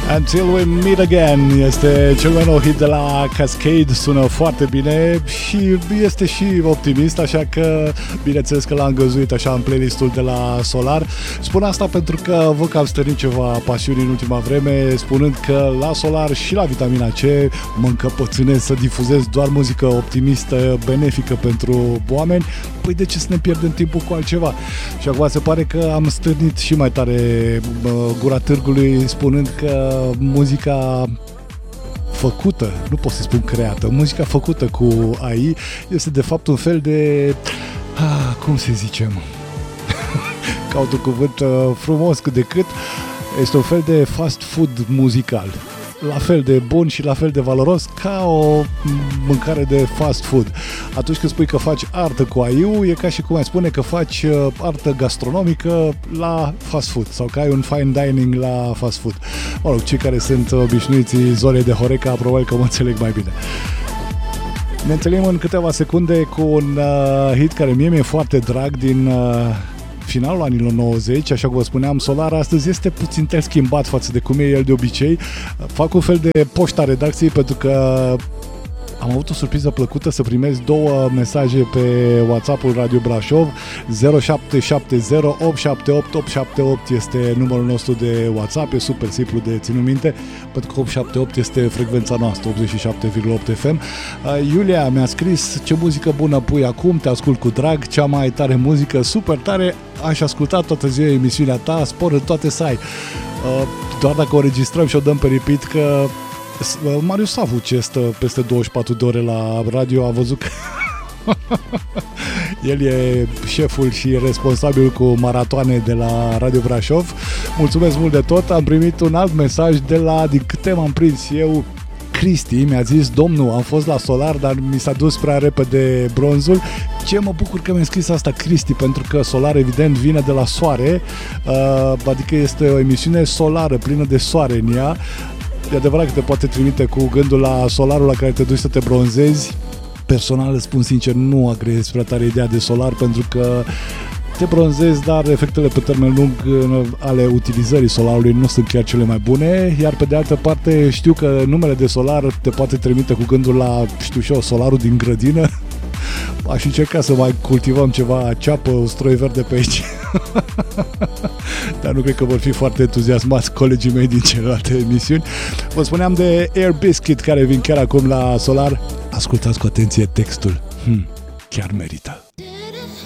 Until We Meet Again este cel mai nou hit de la Cascade, sună foarte bine și este și optimist, așa că bineînțeles că l-am găzuit așa în playlistul de la Solar. Spun asta pentru că văd că am stărit ceva pasiuni în ultima vreme, spunând că la Solar și la Vitamina C mă încăpățânez să difuzez doar muzică optimistă, benefică pentru oameni. Păi de ce să ne pierdem timpul cu altceva? Și acum se pare că am stârnit și mai tare gura târgului spunând că muzica făcută, nu pot să spun creată, muzica făcută cu AI este de fapt un fel de... cum să zicem? Caut un cuvânt frumos cât de cât. Este un fel de fast food muzical. La fel de bun și la fel de valoros ca o mâncare de fast food. Atunci când spui că faci artă cu AI-ul, e ca și cum ai spune că faci artă gastronomică la fast food sau că ai un fine dining la fast food. Mă rog, cei care sunt obișnuiții zonei de Horeca probabil că mă înțeleg mai bine. Ne întâlnim în câteva secunde cu un hit care mie mi-e foarte drag din... finalul anilor 90, așa cum vă spuneam, Solar astăzi este puțin schimbat față de cum e el de obicei. Fac un fel de poșta redacției pentru că am avut o surpriză plăcută să primesc două mesaje pe WhatsApp-ul Radio Brașov. 0770 878 878 este numărul nostru de WhatsApp, e super simplu de ținut minte, pentru că 878 este frecvența noastră, 87,8 FM. Iulia mi-a scris: ce muzică bună pui acum, te ascult cu drag, cea mai tare muzică, super tare, aș asculta toată ziua emisiunea ta, spor în toate să ai. Doar dacă o registrăm și o dăm pe repeat, că Marius Savu, ce stă peste 24 de ore la radio, a văzut că el e șeful și responsabil cu maratoane de la Radio Brașov. Mulțumesc mult de tot. Am primit un alt mesaj de la, din câte m-am prins eu, Cristi mi-a zis: domnul, am fost la Solar, dar mi s-a dus prea repede bronzul. Ce mă bucur că mi-a scris asta Cristi, pentru că Solar evident vine de la soare, adică este o emisiune solară, plină de soare în ea. E adevărat că te poate trimite cu gândul la solarul la care te duci să te bronzezi. Personal, îți spun sincer, nu agreez prea tare ideea de solar, pentru că te bronzezi, dar efectele pe termen lung ale utilizării solarului nu sunt chiar cele mai bune, iar pe de altă parte știu că numele de solar te poate trimite cu gândul la, știu și eu, solarul din grădină. Aș încerca să mai cultivăm ceva ceapă, ustroi verde pe aici. Dar nu cred că vor fi foarte entuziasmați colegii mei din celelalte emisiuni. Vă spuneam de Air Biscuit, care vin chiar acum la Solar. Ascultați cu atenție textul. Chiar merită.